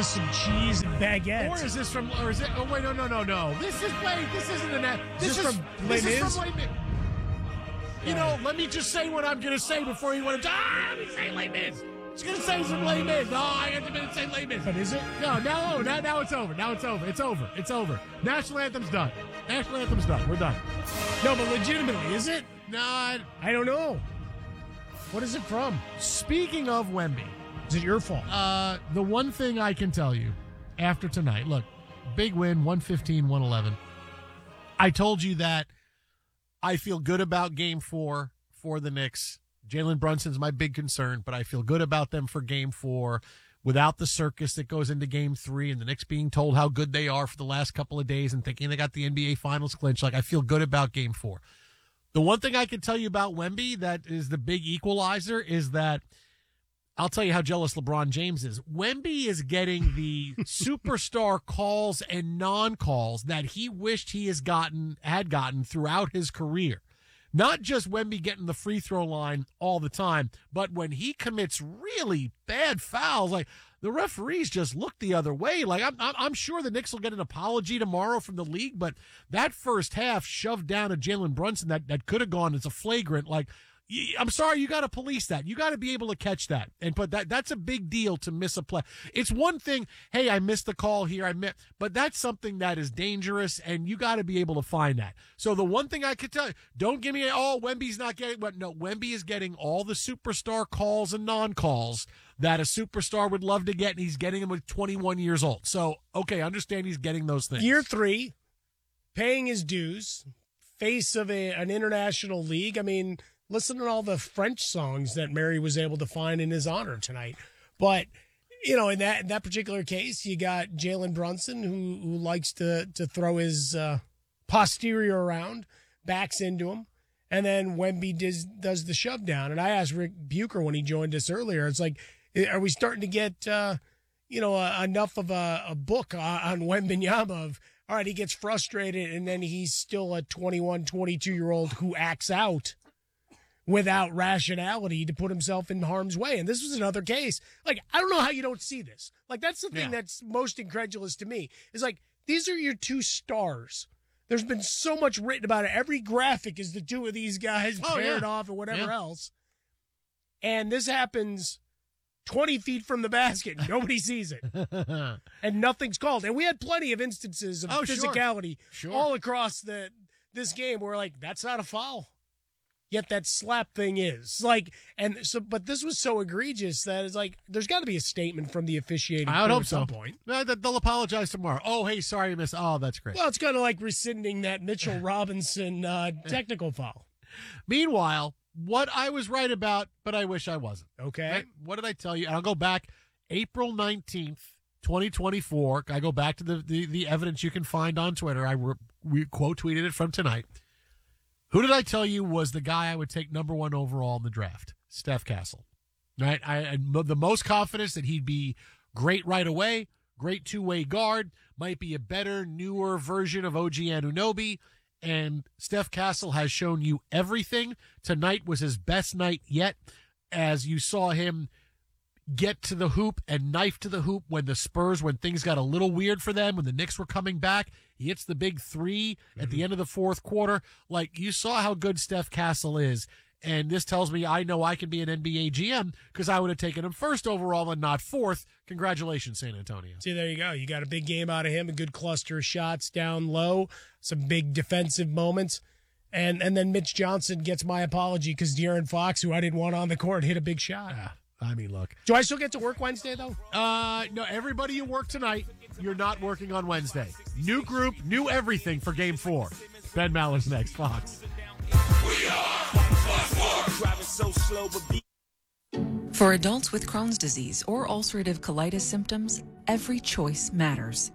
just some cheese and baguette. Or is this from? Or is it? Oh wait, no. This isn't an. This is from Les Mis. You know, let me just say what I'm going to say before you want to. Let me say Les Mis. I was going to say some Les Mis. No, I had to say Les Mis. But is it? No, now it's over. Now it's over. It's over. National Anthem's done. We're done. No, but legitimately, is it? No, I don't know. What is it from? Speaking of Wemby. Is it your fault? The one thing I can tell you after tonight, look, big win, 115-111. I told you that I feel good about Game 4 for the Knicks. Jalen Brunson's my big concern, but I feel good about them for Game 4 without the circus that goes into Game 3 and the Knicks being told how good they are for the last couple of days and thinking they got the NBA Finals clinched. Like, I feel good about Game 4. The one thing I can tell you about Wemby that is the big equalizer is that I'll tell you how jealous LeBron James is. Wemby is getting the superstar calls and non-calls that he wished he had gotten throughout his career. Not just Wemby getting the free throw line all the time, but when he commits really bad fouls, like the referees just look the other way. Like I'm sure the Knicks will get an apology tomorrow from the league, but that first half shoved down a Jalen Brunson that could have gone as a flagrant. Like, I'm sorry, you got to police that. You got to be able to catch that. But that's a big deal to miss a play. It's one thing, hey, I missed the call here, but that's something that is dangerous, and you got to be able to find that. So the one thing I could tell you, don't give me, Wemby's not getting, but no, Wemby is getting all the superstar calls and non-calls that a superstar would love to get, and he's getting them with 21 years old. So, okay, understand he's getting those things. Year 3, paying his dues, face of an international league. I mean, listen to all the French songs that Mary was able to find in his honor tonight. But, you know, in that particular case, you got Jalen Brunson, who likes to throw his posterior around, backs into him, and then Wemby does the shove down. And I asked Rick Bucher when he joined us earlier, it's like, are we starting to get, enough of a book on Wembanyama of, all right, he gets frustrated, and then he's still a 21, 22-year-old who acts out without rationality to put himself in harm's way. And this was another case. Like, I don't know how you don't see this. Like, that's the thing that's most incredulous to me. Is like, these are your two stars. There's been so much written about it. Every graphic is the two of these guys paired off and whatever else. And this happens 20 feet from the basket. Nobody sees it. And nothing's called. And we had plenty of instances of physicality all across this game where, like, that's not a foul. Yet that slap thing is like, and so, but this was so egregious that it's like, there's got to be a statement from the officiating. I would hope at so. some point. They'll apologize tomorrow. Oh, hey, sorry you missed. Oh, that's great. Well, it's kind of like rescinding that Mitchell Robinson technical foul. Meanwhile, what I was right about, but I wish I wasn't. Okay. Right? What did I tell you? And I'll go back April 19th, 2024. I go back to the evidence you can find on Twitter. We quote tweeted it from tonight. Who did I tell you was the guy I would take number 1 overall in the draft? Steph Castle. Right? I had the most confidence that he'd be great right away, great two-way guard, might be a better, newer version of OG Anunoby, and Steph Castle has shown you everything. Tonight was his best night yet, as you saw him get to the hoop and knife to the hoop when things got a little weird for them, when the Knicks were coming back. He hits the big 3 at the end of the fourth quarter. Like, you saw how good Steph Castle is. And this tells me I know I can be an NBA GM because I would have taken him first overall and not fourth. Congratulations, San Antonio. See, there you go. You got a big game out of him, a good cluster of shots down low, some big defensive moments. And then Mitch Johnson gets my apology because De'Aaron Fox, who I didn't want on the court, hit a big shot. I mean, look. Do I still get to work Wednesday, though? No, everybody you work tonight, you're not working on Wednesday. New group, new everything for Game 4. Ben Maller's next, Fox. We are Fox Sports. For adults with Crohn's disease or ulcerative colitis symptoms, every choice matters.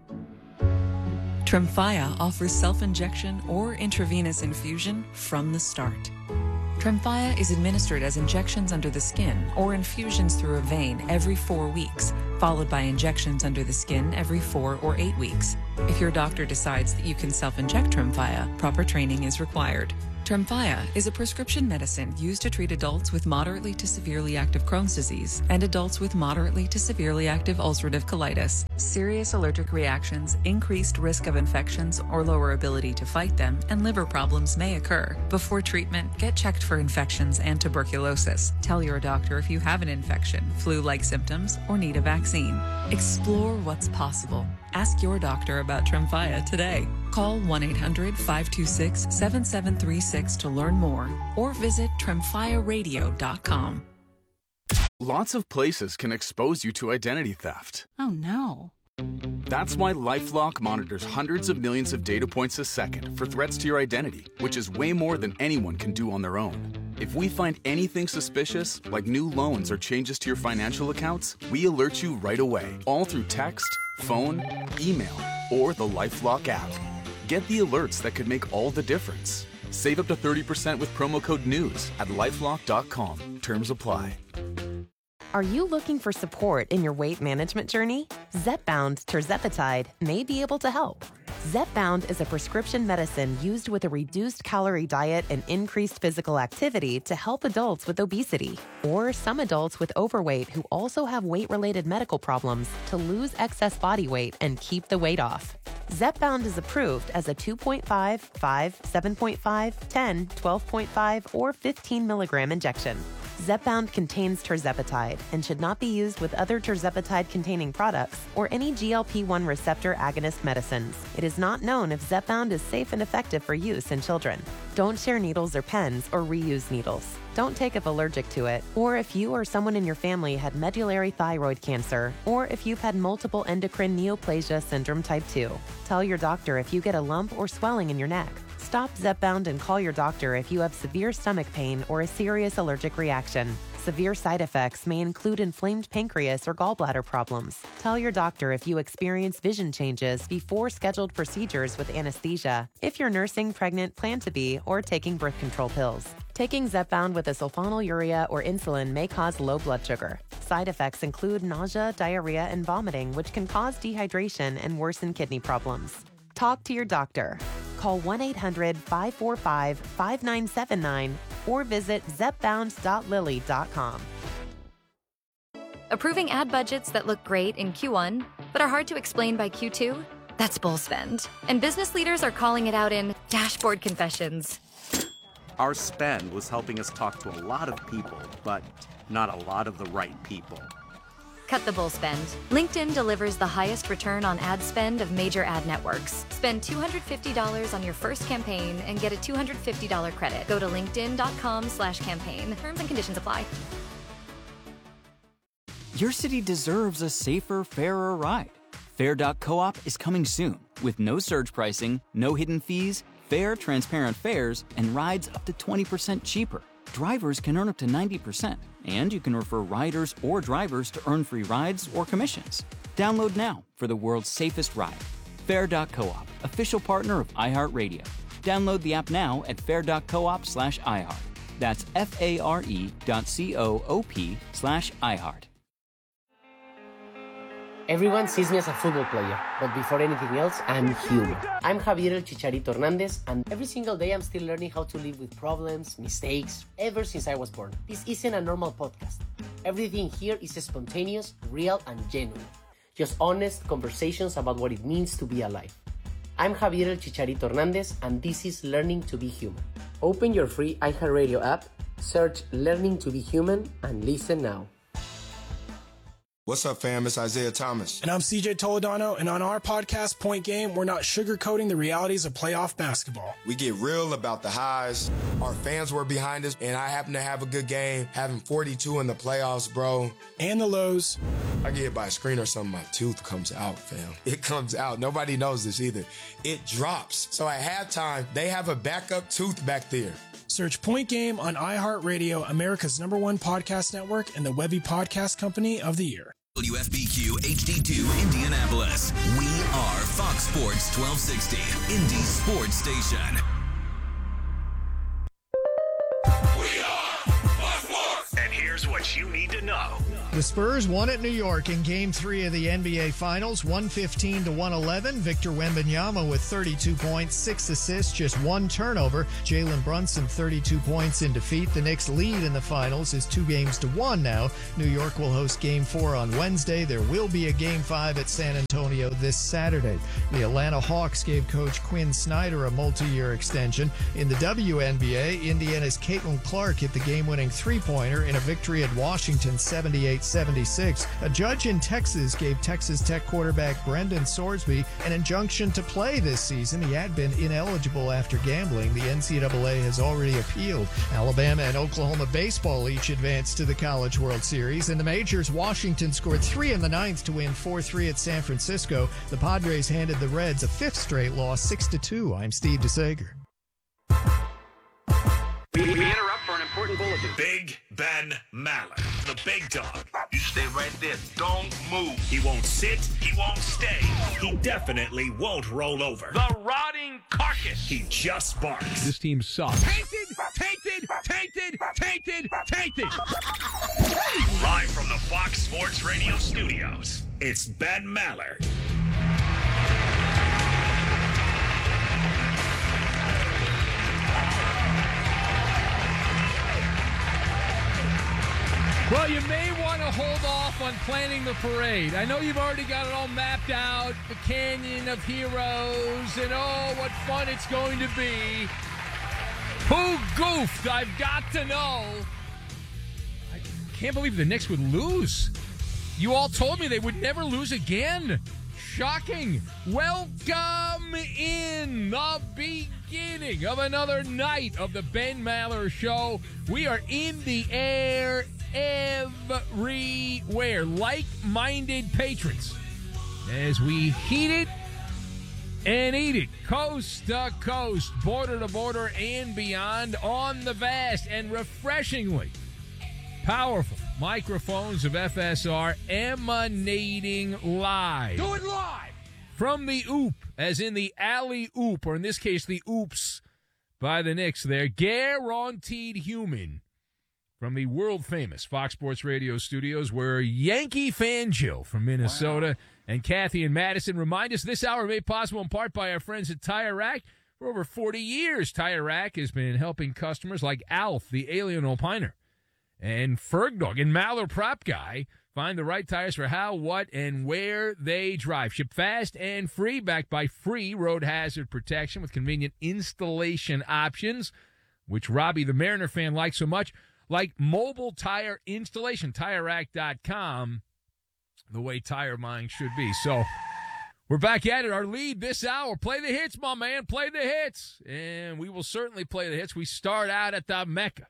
Tremfya offers self-injection or intravenous infusion from the start. Tremfya is administered as injections under the skin or infusions through a vein every 4 weeks, followed by injections under the skin every 4 or 8 weeks. If your doctor decides that you can self-inject Tremfya, proper training is required. Tremfya is a prescription medicine used to treat adults with moderately to severely active Crohn's disease and adults with moderately to severely active ulcerative colitis. Serious allergic reactions, increased risk of infections or lower ability to fight them, and liver problems may occur. Before treatment, get checked for infections and tuberculosis. Tell your doctor if you have an infection, flu-like symptoms, or need a vaccine. Explore what's possible. Ask your doctor about Tremfya today. Call 1-800-526-7736 to learn more or visit tremfyaradio.com. Lots of places can expose you to identity theft. Oh no. That's why LifeLock monitors hundreds of millions of data points a second for threats to your identity, which is way more than anyone can do on their own. If we find anything suspicious, like new loans or changes to your financial accounts, we alert you right away, all through text, phone, email, or the LifeLock app. Get the alerts that could make all the difference. Save up to 30% with promo code NEWS at LifeLock.com. Terms apply. Are you looking for support in your weight management journey? Zepbound tirzepatide may be able to help. Zepbound is a prescription medicine used with a reduced calorie diet and increased physical activity to help adults with obesity or some adults with overweight who also have weight-related medical problems to lose excess body weight and keep the weight off. Zepbound is approved as a 2.5, 5, 7.5, 10, 12.5, or 15 milligram injection. Zepbound contains tirzepatide and should not be used with other tirzepatide-containing products or any GLP-1 receptor agonist medicines. It is not known if Zepbound is safe and effective for use in children. Don't share needles or pens or reuse needles. Don't take if allergic to it, or if you or someone in your family had medullary thyroid cancer, or if you've had multiple endocrine neoplasia syndrome type 2. Tell your doctor if you get a lump or swelling in your neck. Stop Zepbound and call your doctor if you have severe stomach pain or a serious allergic reaction. Severe side effects may include inflamed pancreas or gallbladder problems. Tell your doctor if you experience vision changes before scheduled procedures with anesthesia, if you're nursing, pregnant, plan to be, or taking birth control pills. Taking Zepbound with a sulfonylurea or insulin may cause low blood sugar. Side effects include nausea, diarrhea, and vomiting, which can cause dehydration and worsen kidney problems. Talk to your doctor. Call 1-800-545-5979 or visit zepbound.lilly.com. Approving ad budgets that look great in Q1 but are hard to explain by Q2? That's bull spend. And business leaders are calling it out in dashboard confessions. Our spend was helping us talk to a lot of people, but not a lot of the right people. Cut the bull spend. LinkedIn delivers the highest return on ad spend of major ad networks. Spend $250 on your first campaign and get a $250 credit. Go to linkedin.com/campaign. Terms and conditions apply. Your city deserves a safer, fairer ride. Fair.coop is coming soon with no surge pricing, no hidden fees, fair, transparent fares, and rides up to 20% cheaper. Drivers can earn up to 90%, and you can refer riders or drivers to earn free rides or commissions. Download now for the world's safest ride. Fair.coop, official partner of iHeartRadio. Download the app now at fair.coop/iHeart. That's FARE.coop/iHeart. Everyone sees me as a football player, but before anything else, I'm human. I'm Javier El Chicharito Hernandez, and every single day I'm still learning how to live with problems, mistakes, ever since I was born. This isn't a normal podcast. Everything here is spontaneous, real, and genuine. Just honest conversations about what it means to be alive. I'm Javier El Chicharito Hernandez, and this is Learning to Be Human. Open your free iHeartRadio app, search Learning to Be Human, and listen now. What's up, fam? It's Isaiah Thomas. And I'm CJ Toledano, and on our podcast, Point Game, we're not sugarcoating the realities of playoff basketball. We get real about the highs. Our fans were behind us, and I happen to have a good game, having 42 in the playoffs, bro. And the lows. I get hit by a screen or something, my tooth comes out, fam. It comes out. Nobody knows this either. It drops. So at halftime, they have a backup tooth back there. Search Point Game on iHeartRadio, America's #1 podcast network, and the Webby Podcast Company of the Year. WFBQ HD2 Indianapolis. We are Fox Sports 1260, Indy Sports Station. We are Fox Sports. And here's what you need to know. The Spurs won at New York in Game 3 of the NBA Finals, 115-111. Victor Wembanyama with 32 points, 6 assists, just 1 turnover. Jalen Brunson, 32 points in defeat. The Knicks' lead in the Finals is 2-1 now. New York will host Game 4 on Wednesday. There will be a Game 5 at San Antonio this Saturday. The Atlanta Hawks gave Coach Quinn Snyder a multi-year extension. In the WNBA, Indiana's Caitlin Clark hit the game-winning three-pointer in a victory at Washington 78-76. A judge in Texas gave Texas Tech quarterback Brendan Sorsby an injunction to play this season. He had been ineligible after gambling. The NCAA has already appealed. Alabama and Oklahoma baseball each advanced to the College World Series. In the majors, Washington scored 3 in the ninth to win 4-3 at San Francisco. The Padres handed the Reds a 5th straight loss, 6-2. I'm Steve DeSager. We interrupt for an important bulletin. Big Ben Maller, the big dog. You stay right there. Don't move. He won't sit. He won't stay. He definitely won't roll over. The rotting carcass. He just barks. This team sucks. Tainted. Live from the Fox Sports Radio studios, it's Ben Maller. Well, you may want to hold off on planning the parade. I know you've already got it all mapped out, the Canyon of Heroes, and oh, what fun it's going to be. Who goofed? I've got to know. I can't believe the Knicks would lose. You all told me they would never lose again. Shocking. Welcome in the beginning of another night of the Ben Maller Show. We are in the air everywhere, like-minded patrons, as we heat it and eat it, coast to coast, border to border, and beyond, on the vast and refreshingly powerful microphones of FSR, emanating live. Do it live! From the oop, as in the alley-oop, or in this case, the oops by the Knicks there, guaranteed human. From the world-famous Fox Sports Radio studios, where Yankee fan Jill from Minnesota and Kathy and Madison remind us this hour made possible in part by our friends at Tire Rack. For over 40 years, Tire Rack has been helping customers like Alf, the Alien Opiner, and Fergdog and Maller Prop Guy find the right tires for how, what, and where they drive. Ship fast and free, backed by free road hazard protection with convenient installation options, which Robbie, the Mariner fan, likes so much. Like mobile tire installation, TireRack.com, the way tire buying should be. So we're back at it. Our lead this hour. Play the hits, my man. Play the hits. And we will certainly play the hits. We start out at the Mecca,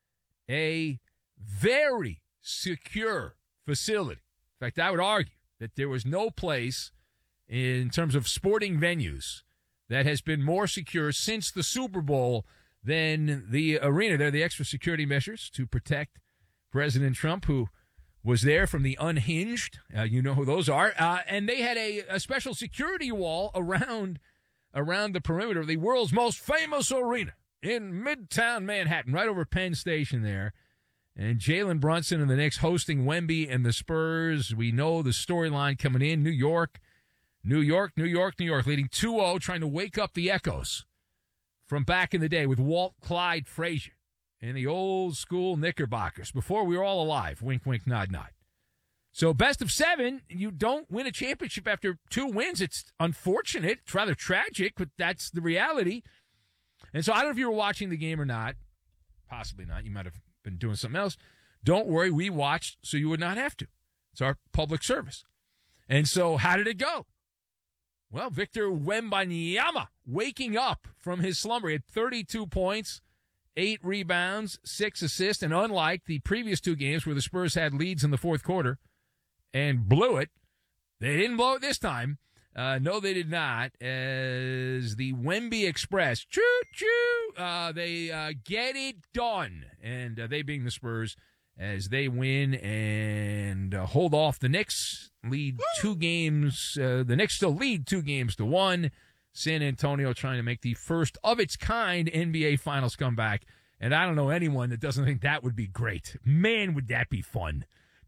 a very secure facility. In fact, I would argue that there was no place in terms of sporting venues that has been more secure since the Super Bowl than the arena there, the extra security measures to protect President Trump, who was there from the unhinged. You know who those are. And they had a special security wall around the perimeter of the world's most famous arena in Midtown Manhattan, right over Penn Station there. And Jalen Brunson and the Knicks hosting Wemby and the Spurs. We know the storyline coming in. New York, leading 2-0, trying to wake up the echoes from back in the day with Walt Clyde Frazier and the old school Knickerbockers before we were all alive. Wink, wink, nod, nod. So best of 7, you don't win a championship after 2 wins. It's unfortunate. It's rather tragic, but that's the reality. And so I don't know if you were watching the game or not. Possibly not. You might have been doing something else. Don't worry. We watched so you would not have to. It's our public service. And so how did it go? Well, Victor Wembanyama waking up from his slumber. He had 32 points, 8 rebounds, 6 assists, and unlike the previous 2 games where the Spurs had leads in the fourth quarter and blew it, they didn't blow it this time. No, they did not. As the Wemby Express, choo-choo, they get it done. And they being the Spurs, as they win and hold off the Knicks. Lead 2 games. The Knicks still lead 2-1. San Antonio trying to make the first of its kind NBA Finals comeback. And I don't know anyone that doesn't think that would be great. Man, would that be fun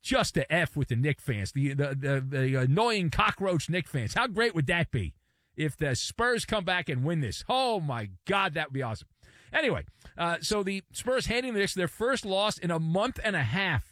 just to F with the Knick fans, the annoying cockroach Knick fans. How great would that be if the Spurs come back and win this? Oh, my God, that would be awesome. Anyway, so the Spurs handing the Knicks their first loss in a month and a half.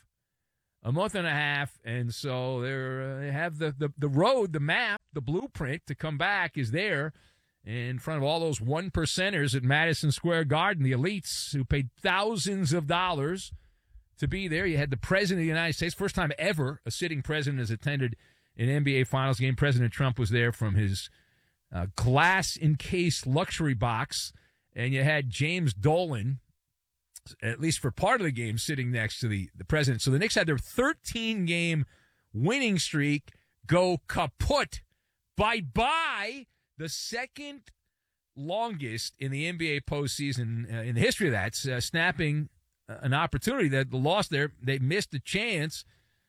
And so they have the road, the map, the blueprint to come back is there in front of all those 1%ers at Madison Square Garden, the elites who paid thousands of dollars to be there. You had the President of the United States, first time ever a sitting president has attended an NBA Finals game. President Trump was there from his glass-encased luxury box, and you had James Dolan, at least for part of the game, sitting next to the president. So the Knicks had their 13-game winning streak go kaput. Bye-bye. The second longest in the NBA postseason in the history of that, snapping an opportunity that the loss there, they missed a chance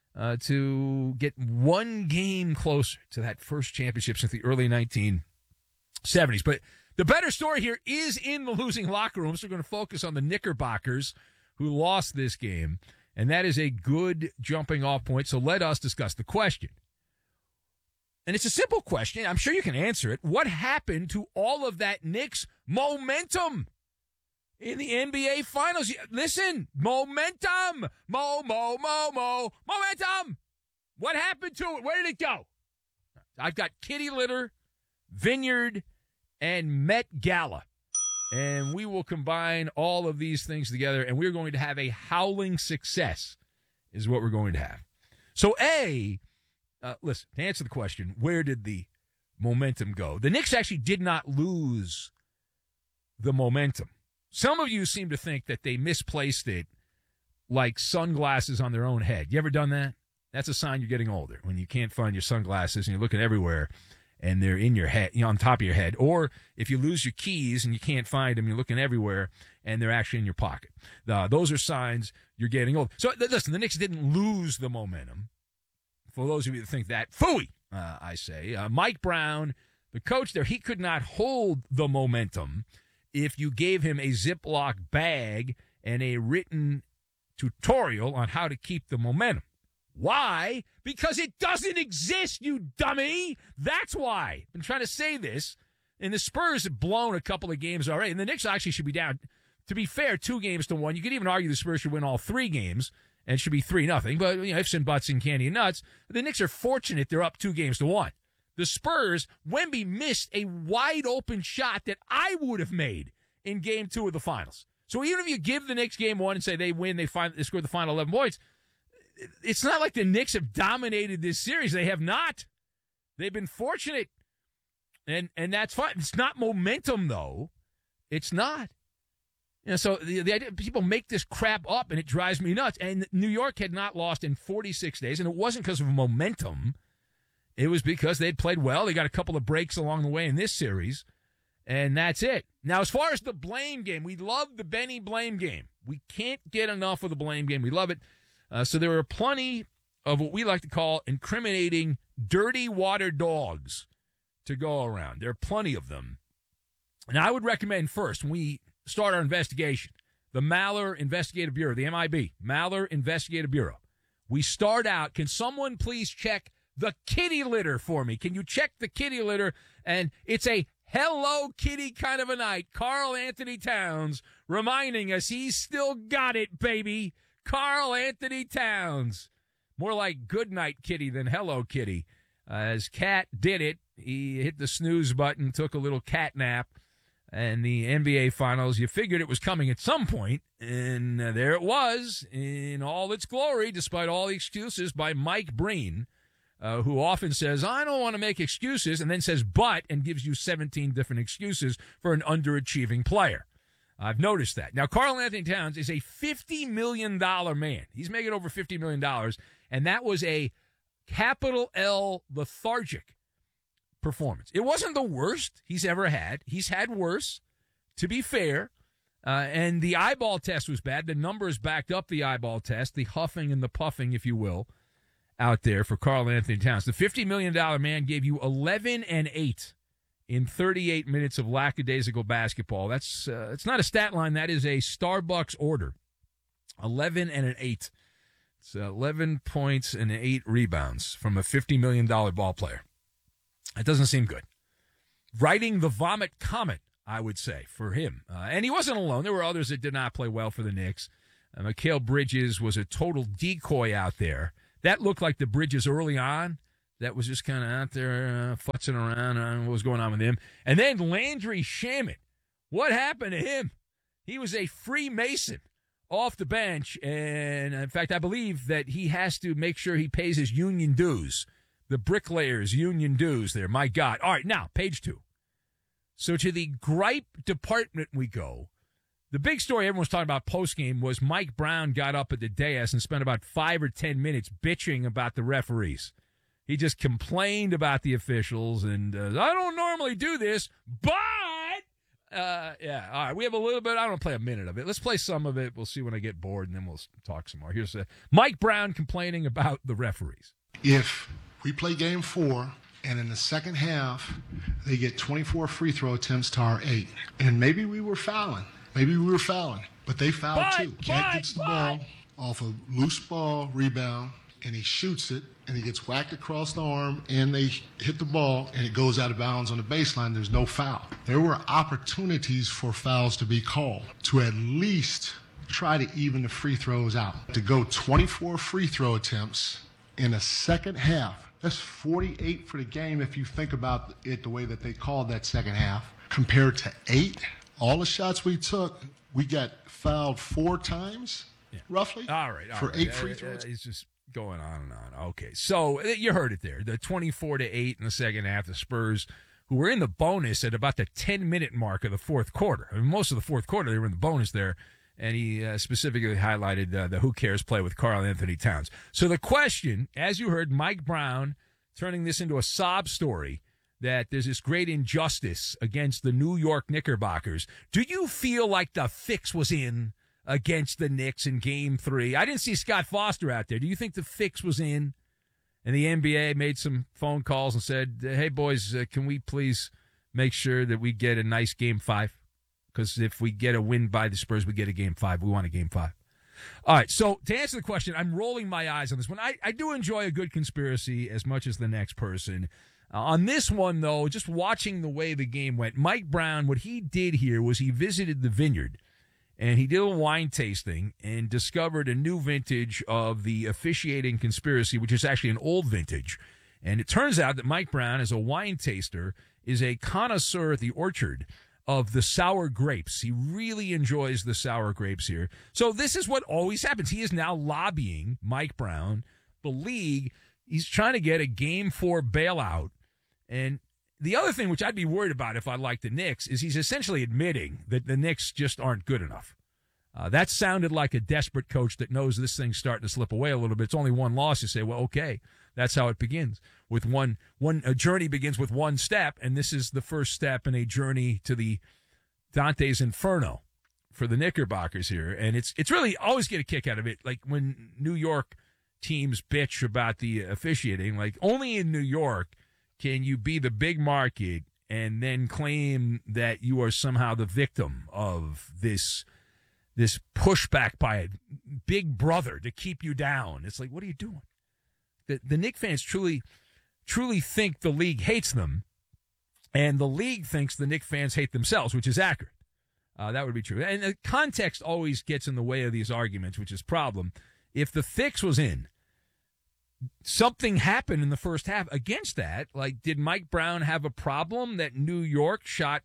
to get one game closer to that first championship since the early 1970s. But the better story here is in the losing locker room, so we're going to focus on the Knickerbockers who lost this game, and that is a good jumping-off point. So let us discuss the question. And it's a simple question. I'm sure you can answer it. What happened to all of that Knicks momentum in the NBA Finals? Listen, momentum. Momentum. What happened to it? Where did it go? I've got Kitty Litter, Vineyard, and Met Gala. And we will combine all of these things together, and we're going to have a howling success is what we're going to have. So, listen, to answer the question, where did the momentum go? The Knicks actually did not lose the momentum. Some of you seem to think that they misplaced it like sunglasses on their own head. You ever done that? That's a sign you're getting older, when you can't find your sunglasses and you're looking everywhere and they're in your head, on top of your head. Or if you lose your keys and you can't find them, you're looking everywhere and they're actually in your pocket. Those are signs you're getting old. So listen, the Knicks didn't lose the momentum. For those of you that think that, phooey, I say. Mike Brown, the coach there, he could not hold the momentum if you gave him a Ziploc bag and a written tutorial on how to keep the momentum. Why? Because it doesn't exist, you dummy. That's why. I've been trying to say this. And the Spurs have blown a couple of games already. And the Knicks actually should be down, to be fair, 2-1. You could even argue the Spurs should win all 3 games and should be 3-0. But, ifs and buts and candy and nuts. The Knicks are fortunate they're up 2-1. The Spurs, Wemby missed a wide-open shot that I would have made in Game 2 of the Finals. So even if you give the Knicks Game 1 and say they win, they score the final 11 points, it's not like the Knicks have dominated this series. They have not. They've been fortunate. And that's fine. It's not momentum, though. It's not. So the idea, people make this crap up, and it drives me nuts. And New York had not lost in 46 days, and it wasn't because of momentum. It was because they'd played well. They got a couple of breaks along the way in this series, and that's it. Now, as far as the blame game, we love the Benny blame game. We can't get enough of the blame game. We love it. So there are plenty of what we like to call incriminating dirty water dogs to go around. There are plenty of them. And I would recommend first, when we start our investigation, the Maller Investigative Bureau, the MIB, Maller Investigative Bureau. We start out, can someone please check the kitty litter for me? Can you check the kitty litter? And it's a Hello Kitty kind of a night. Karl Anthony Towns reminding us he's still got it, baby. Karl Anthony Towns. More like Good Night Kitty than Hello Kitty. As Cat did it, he hit the snooze button, took a little cat nap, and the NBA Finals, you figured it was coming at some point, and there it was in all its glory, despite all the excuses by Mike Breen, who often says, I don't want to make excuses, and then says but, and gives you 17 different excuses for an underachieving player. I've noticed that. Now, Karl Anthony Towns is a $50 million man. He's making over $50 million, and that was a capital L lethargic performance. It wasn't the worst he's ever had. He's had worse, to be fair, and the eyeball test was bad. The numbers backed up the eyeball test, the huffing and the puffing, if you will, out there for Karl Anthony Towns. The $50 million man gave you 11 and 8 in 38 minutes of lackadaisical basketball. That's it's not a stat line. That is a Starbucks order. 11 and an 8 It's 11 points and 8 rebounds from a $50 million ball player. That doesn't seem good. Riding the vomit comet, I would say, for him. And he wasn't alone. There were others that did not play well for the Knicks. Mikal Bridges was a total decoy out there. That looked like the Bridges early on. That was just kind of out there futzing around. I don't know what was going on with him. And then Landry Shamet. What happened to him? He was a Freemason off the bench. And, in fact, I believe that he has to make sure he pays his union dues. The bricklayers' union dues there. My God. All right, now, page 2. So to the gripe department we go. The big story everyone was talking about postgame was Mike Brown got up at the dais and spent about 5 or 10 minutes bitching about the referees. He just complained about the officials, and I don't normally do this, but, yeah, all right, we have a little bit. I don't play a minute of it. Let's play some of it. We'll see when I get bored, and then we'll talk some more. Here's Mike Brown complaining about the referees. If we play game 4, and in the second half, they get 24 free throw attempts to our 8, and maybe we were fouling. But they fouled too. Kent gets the ball off a loose ball rebound, and he shoots it, and he gets whacked across the arm, and they hit the ball, and it goes out of bounds on the baseline. There's no foul. There were opportunities for fouls to be called to at least try to even the free throws out. To go 24 free throw attempts in a second half, that's 48 for the game if you think about it the way that they called that second half, compared to 8. All the shots we took, we got fouled 4 times, roughly. All right. For 8 free throws. He's just going on and on. Okay, so you heard it there. The 24-8 in the second half. The Spurs, who were in the bonus at about the 10-minute mark of the fourth quarter. I mean, most of the fourth quarter, they were in the bonus there. And he specifically highlighted the who cares play with Karl Anthony Towns. So the question, as you heard, Mike Brown turning this into a sob story, that there's this great injustice against the New York Knickerbockers. Do you feel like the fix was in against the Knicks in Game 3? I didn't see Scott Foster out there. Do you think the fix was in? And the NBA made some phone calls and said, hey, boys, can we please make sure that we get a nice Game 5? Because if we get a win by the Spurs, we get a Game 5. We want a Game 5. All right, so to answer the question, I'm rolling my eyes on this one. I do enjoy a good conspiracy as much as the next person. On this one, though, just watching the way the game went, Mike Brown, what he did here was he visited the Vineyard, and he did a wine tasting and discovered a new vintage of the officiating conspiracy, which is actually an old vintage. And it turns out that Mike Brown, as a wine taster, is a connoisseur at the Orchard of the sour grapes. He really enjoys the sour grapes here. So this is what always happens. He is now lobbying, Mike Brown, the league. He's trying to get a Game 4 bailout. And the other thing, which I'd be worried about if I like the Knicks, is he's essentially admitting that the Knicks just aren't good enough. That sounded like a desperate coach that knows this thing's starting to slip away a little bit. It's only one loss. You say, well, okay, that's how it begins. With a journey begins with one step, and this is the first step in a journey to the Dante's Inferno for the Knickerbockers here. And it's really always get a kick out of it. Like when New York teams bitch about the officiating, like only in New York can you be the big market and then claim that you are somehow the victim of this pushback by a big brother to keep you down? It's like, what are you doing? The Knicks fans truly think the league hates them, and the league thinks the Knicks fans hate themselves, which is accurate. That would be true. And the context always gets in the way of these arguments, which is a problem. If the fix was in, something happened in the first half against that. Like, did Mike Brown have a problem that New York shot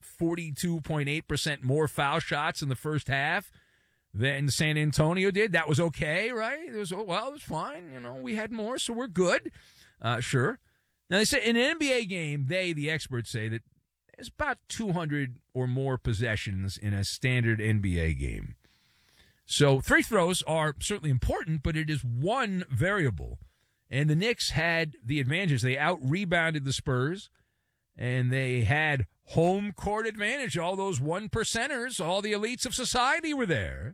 42.8% more foul shots in the first half than San Antonio did? That was okay, right? It was fine. You know, we had more, so we're good. Sure. Now, they say in an NBA game, the experts say that there's about 200 or more possessions in a standard NBA game. So free throws are certainly important, but it is one variable. And the Knicks had the advantages. They out-rebounded the Spurs, and they had home court advantage. All those one-percenters, all the elites of society were there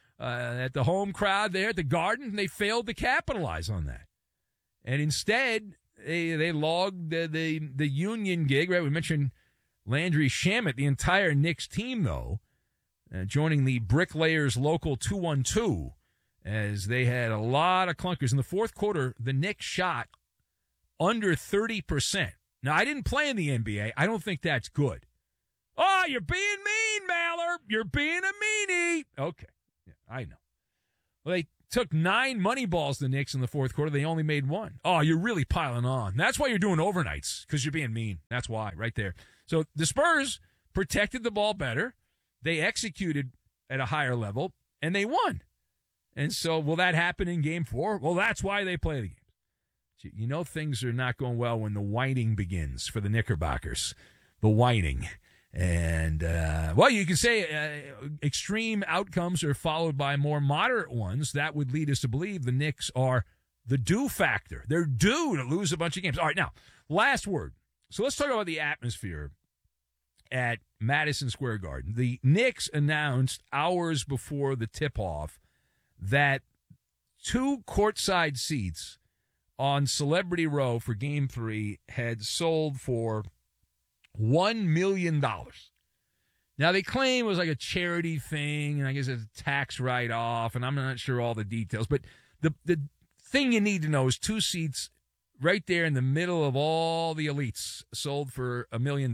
at the home crowd there at the Garden. They failed to capitalize on that. And instead, they logged the union gig. Right? We mentioned Landry Shamet, the entire Knicks team, though, joining the Bricklayers Local 212 as they had a lot of clunkers. In the fourth quarter, the Knicks shot under 30%. Now, I didn't play in the NBA. I don't think that's good. Oh, you're being mean, Maller. You're being a meanie. Okay. Yeah, I know. Well, they took 9 money balls, the Knicks, in the fourth quarter. They only made 1. Oh, you're really piling on. That's why you're doing overnights, because you're being mean. That's why, right there. So the Spurs protected the ball better. They executed at a higher level, and they won. And so will that happen in Game 4? Well, that's why they play the game. You know things are not going well when the whining begins for the Knickerbockers. The whining. And, well, you can say extreme outcomes are followed by more moderate ones. That would lead us to believe the Knicks are the due factor. They're due to lose a bunch of games. All right, now, last word. So let's talk about the atmosphere at Madison Square Garden. The Knicks announced hours before the tip-off that 2 courtside seats on Celebrity Row for Game 3 had sold for $1 million. Now, they claim it was like a charity thing, and I guess it's a tax write-off, and I'm not sure all the details. But the thing you need to know is 2 seats right there in the middle of all the elites sold for $1 million.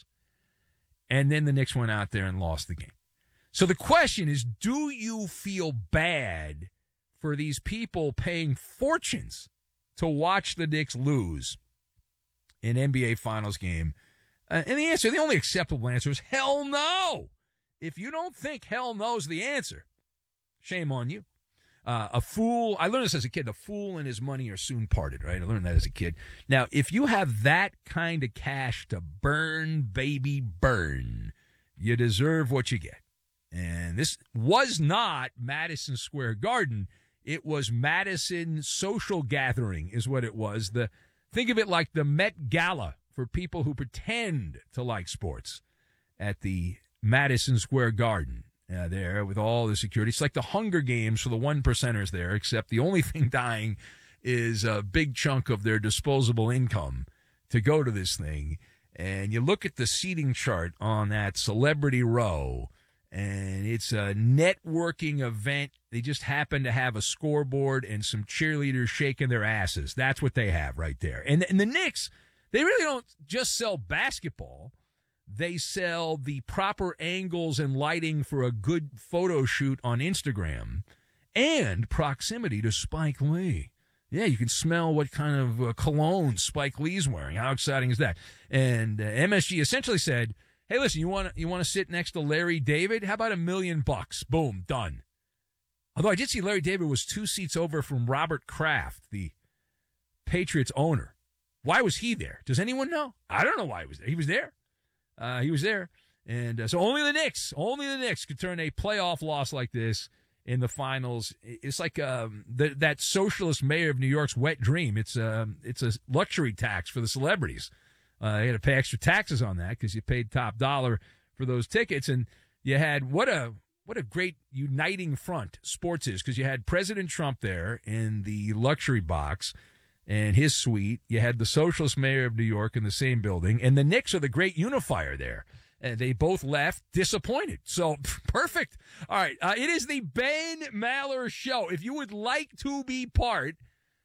And then the Knicks went out there and lost the game. So the question is, do you feel bad for these people paying fortunes to watch the Knicks lose an NBA Finals game? And the only acceptable answer is hell no. If you don't think hell no's the answer, shame on you. A fool, I learned this as a kid, the fool and his money are soon parted, right? I learned that as a kid. Now, if you have that kind of cash to burn, baby, burn, you deserve what you get. And this was not Madison Square Garden. It was Madison Social Gathering is what it was. Think of it like the Met Gala for people who pretend to like sports at the Madison Square Garden there with all the security. It's like the Hunger Games for the 1%ers there, except the only thing dying is a big chunk of their disposable income to go to this thing. And you look at the seating chart on that Celebrity Row, and it's a networking event. They just happen to have a scoreboard and some cheerleaders shaking their asses. That's what they have right there. And the Knicks, they really don't just sell basketball. They sell the proper angles and lighting for a good photo shoot on Instagram and proximity to Spike Lee. Yeah, you can smell what kind of cologne Spike Lee's wearing. How exciting is that? And MSG essentially said, hey, listen, you want to sit next to Larry David? How about $1 million? Boom, done. Although I did see Larry David was 2 seats over from Robert Kraft, the Patriots owner. Why was he there? Does anyone know? I don't know why he was there. He was there. He was there. And so only the Knicks could turn a playoff loss like this in the finals. It's like that socialist mayor of New York's wet dream. It's a luxury tax for the celebrities. You had to pay extra taxes on that because you paid top dollar for those tickets. And you had what a great uniting front sports is, because you had President Trump there in the luxury box and his suite. You had the socialist mayor of New York in the same building, and the Knicks are the great unifier there. And they both left disappointed. So, perfect. All right. It is the Ben Maller Show. If you would like to be part,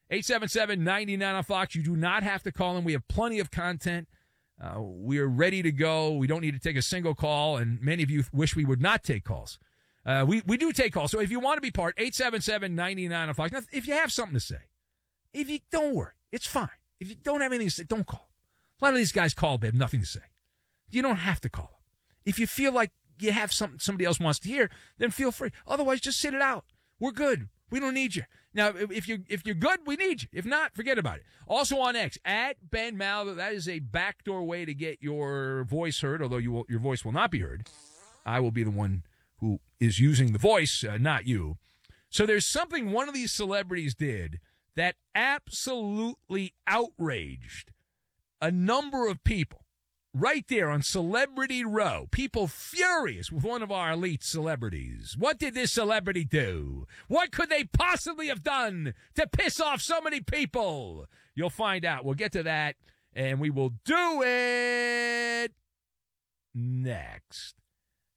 877-99 on Fox. You do not have to call in. We have plenty of content. We are ready to go. We don't need to take a single call, and many of you wish we would not take calls. We do take calls. So if you want to be part, 877-99 on Fox. Now, if you have something to say, if you don't worry, it's fine. If you don't have anything to say, don't call. A lot of these guys call, they have nothing to say. You don't have to call them. If you feel like you have something somebody else wants to hear, then feel free. Otherwise, just sit it out. We're good. We don't need you. Now, if you're good, we need you. If not, forget about it. Also on X, at Ben Maller, that is a backdoor way to get your voice heard, although your voice will not be heard. I will be the one who is using the voice, not you. So there's something one of these celebrities did that absolutely outraged a number of people right there on Celebrity Row. People furious with one of our elite celebrities. What did this celebrity do? What could they possibly have done to piss off so many people? You'll find out. We'll get to that, and we will do it next.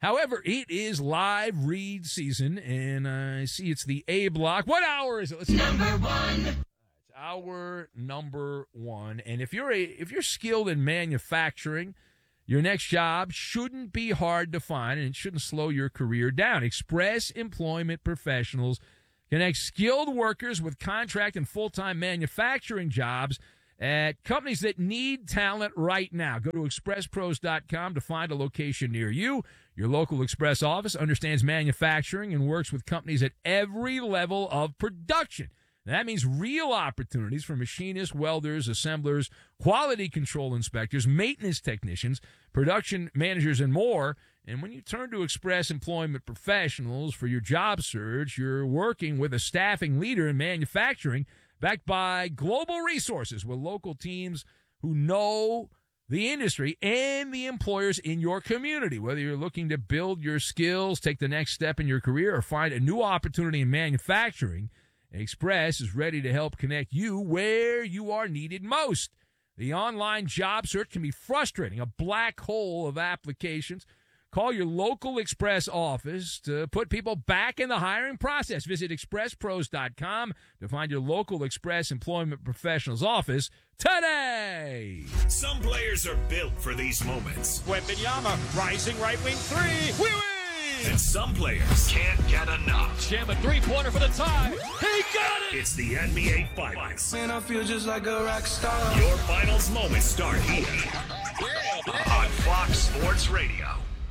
However, it is live read season, and I see it's the A block. What hour is it? Let's see. Number 1. It's hour number 1. And if you're skilled in manufacturing, your next job shouldn't be hard to find, and it shouldn't slow your career down. Express Employment Professionals connect skilled workers with contract and full-time manufacturing jobs at companies that need talent right now. Go to expresspros.com to find a location near you. Your local Express office understands manufacturing and works with companies at every level of production. That means real opportunities for machinists, welders, assemblers, quality control inspectors, maintenance technicians, production managers, and more. And when you turn to Express Employment Professionals for your job search, you're working with a staffing leader in manufacturing backed by global resources with local teams who know the industry and the employers in your community. Whether you're looking to build your skills, take the next step in your career, or find a new opportunity in manufacturing, Express is ready to help connect you where you are needed most. The online job search can be frustrating, a black hole of applications. Call your local Express office to put people back in the hiring process. Visit expresspros.com to find your local Express Employment Professionals office today. Some players are built for these moments. Wembanyama, rising right wing 3. Wee wee! And some players can't get enough. Jam a three-pointer for the tie. He got it! It's the NBA Finals. Man, I feel just like a rock star. Your finals moments start here on Fox Sports Radio.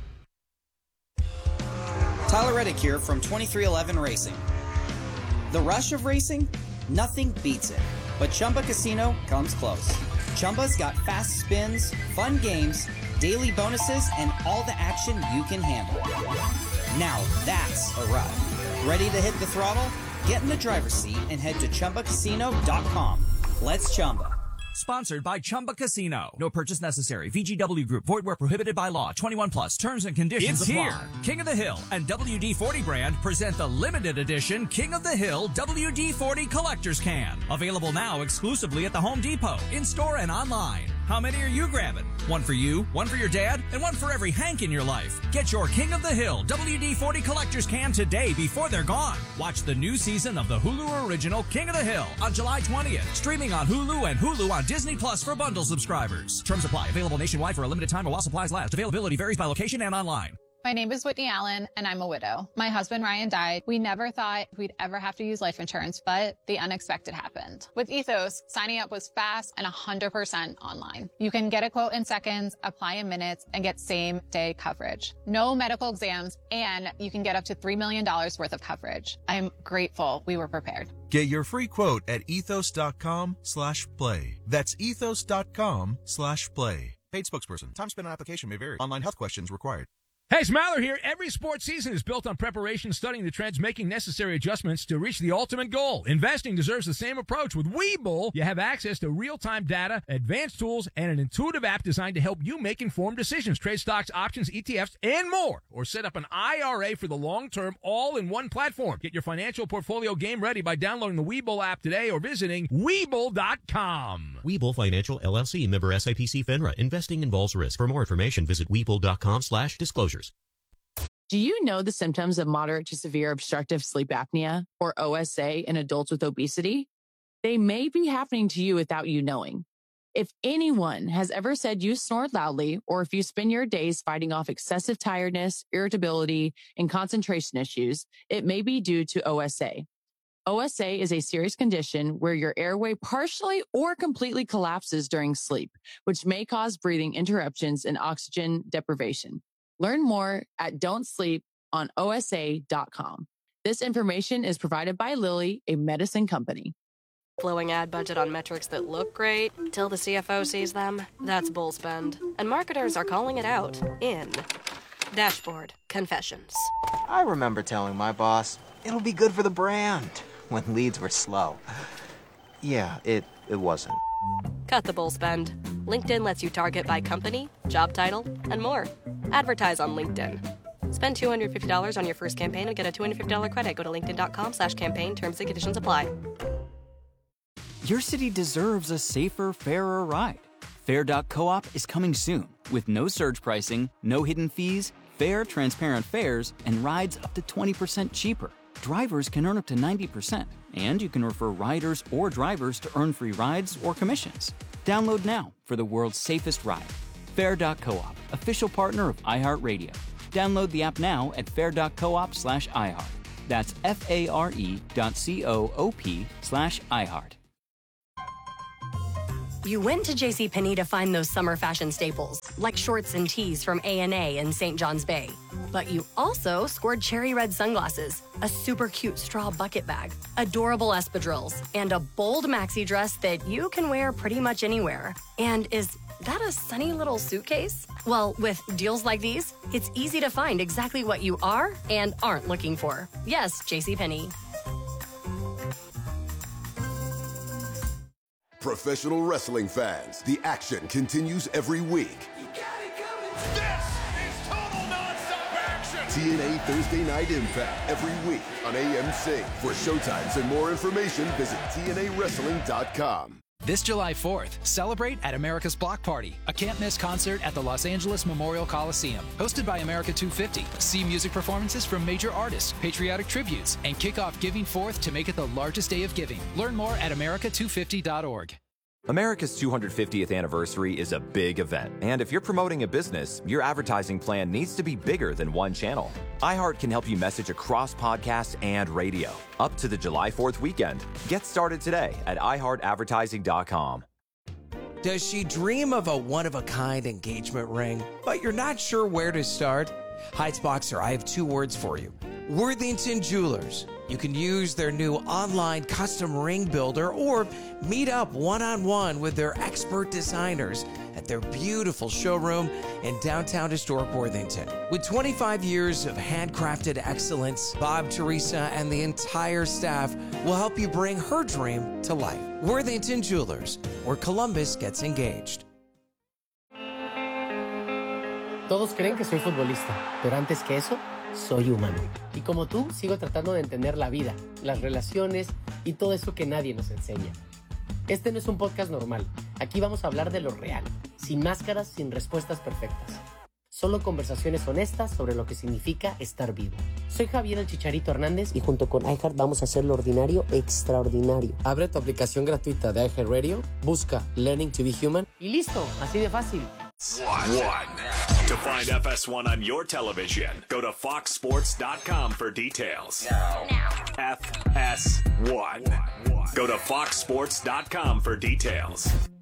Tyler Reddick here from 2311 Racing. The rush of racing? Nothing beats it. But Chumba Casino comes close. Chumba's got fast spins, fun games, daily bonuses, and all the action you can handle. Now that's a ride. Ready to hit the throttle? Get in the driver's seat and head to ChumbaCasino.com. Let's Chumba. Sponsored by Chumba Casino. No purchase necessary. VGW Group. Void where prohibited by law. 21 plus. Terms and conditions apply. It's here. King of the Hill and WD-40 brand present the limited edition King of the Hill WD-40 Collector's Can. Available now exclusively at the Home Depot, in-store and online. How many are you grabbing? One for you, one for your dad, and one for every Hank in your life. Get your King of the Hill WD-40 Collector's Can today before they're gone. Watch the new season of the Hulu original King of the Hill on July 20th. Streaming on Hulu and Hulu on Disney Plus for bundle subscribers. Terms apply. Available nationwide for a limited time or while supplies last. Availability varies by location and online. My name is Whitney Allen, and I'm a widow. My husband, Ryan, died. We never thought we'd ever have to use life insurance, but the unexpected happened. With Ethos, signing up was fast and 100% online. You can get a quote in seconds, apply in minutes, and get same-day coverage. No medical exams, and you can get up to $3 million worth of coverage. I'm grateful we were prepared. Get your free quote at ethos.com/play. That's ethos.com/play. Paid spokesperson. Time spent on application may vary. Online health questions required. Hey, it's Maller here. Every sports season is built on preparation, studying the trends, making necessary adjustments to reach the ultimate goal. Investing deserves the same approach. With Webull, you have access to real-time data, advanced tools, and an intuitive app designed to help you make informed decisions. Trade stocks, options, ETFs, and more. Or set up an IRA for the long term, all in one platform. Get your financial portfolio game ready by downloading the Webull app today or visiting Webull.com. Webull Financial, LLC, member SIPC FINRA. Investing involves risk. For more information, visit Webull.com/disclosures. Do you know the symptoms of moderate to severe obstructive sleep apnea, or OSA, in adults with obesity? They may be happening to you without you knowing. If anyone has ever said you snore loudly, or if you spend your days fighting off excessive tiredness, irritability, and concentration issues, it may be due to OSA. OSA is a serious condition where your airway partially or completely collapses during sleep, which may cause breathing interruptions and oxygen deprivation. Learn more at don'tsleeponosa.com. This information is provided by Lilly, a medicine company. Blowing ad budget on metrics that look great till the CFO sees them, that's bull spend. And marketers are calling it out in Dashboard Confessions. I remember telling my boss, it'll be good for the brand, when leads were slow. Yeah, it wasn't. Cut the bull spend. LinkedIn lets you target by company, job title, and more. Advertise on LinkedIn. Spend $250 on your first campaign and get a $250 credit. Go to linkedin.com/campaign. Terms and conditions apply. Your city deserves a safer, fairer ride. Fair.coop is coming soon with no surge pricing, no hidden fees, fair, transparent fares, and rides up to 20% cheaper. Drivers can earn up to 90%, and you can refer riders or drivers to earn free rides or commissions. Download now for the world's safest ride. Fair.coop, official partner of iHeartRadio. Download the app now at fair.coop/iHeart. That's FARE.coop/iHeart. You went to JCPenney to find those summer fashion staples, like shorts and tees from A&A in St. John's Bay. But you also scored cherry red sunglasses, a super cute straw bucket bag, adorable espadrilles, and a bold maxi dress that you can wear pretty much anywhere. And is that a sunny little suitcase? Well, with deals like these, it's easy to find exactly what you are and aren't looking for. Yes, JCPenney. Professional wrestling fans, the action continues every week. This is total non-stop action. TNA Thursday Night Impact every week on AMC. For showtimes and more information, visit TNAWrestling.com. This July 4th, celebrate at America's Block Party, a can't-miss concert at the Los Angeles Memorial Coliseum. Hosted by America 250, see music performances from major artists, patriotic tributes, and kick off Giving Forth to make it the largest day of giving. Learn more at america250.org. America's 250th anniversary is a big event, and if you're promoting a business, your advertising plan needs to be bigger than one channel. iHeart can help you message across podcasts and radio. Up to the July 4th weekend. Get started today at iHeartAdvertising.com. Does she dream of a one-of-a-kind engagement ring, but you're not sure where to start? Heights Boxer, I have two words for you. Worthington Jewelers. You can use their new online custom ring builder or meet up one-on-one with their expert designers at their beautiful showroom in downtown historic Worthington. With 25 years of handcrafted excellence, Bob, Teresa, and the entire staff will help you bring her dream to life. Worthington Jewelers, where Columbus gets engaged. Todos creen que soy futbolista, pero antes que eso, soy humano. Y como tú, sigo tratando de entender la vida, las relaciones y todo eso que nadie nos enseña. Este no es un podcast normal. Aquí vamos a hablar de lo real, sin máscaras, sin respuestas perfectas. Solo conversaciones honestas sobre lo que significa estar vivo. Soy Javier el Chicharito Hernández y junto con iHeart vamos a hacer lo ordinario extraordinario. Abre tu aplicación gratuita de iHeartRadio, busca Learning to be Human y listo, así de fácil. To find FS1 on your television, go to foxsports.com for details. FS1. Go to foxsports.com for details.